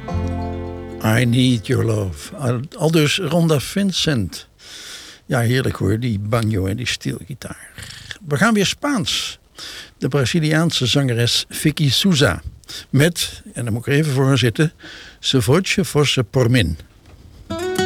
I Need Your Love. Aldus Ronda Vincent. Ja, heerlijk hoor, die banjo en die steelgitaar. We gaan weer Spaans. De Braziliaanse zangeres Vicky Souza. Met, en daar moet ik er even voor gaan zitten, Se Voce Fosse Por Min.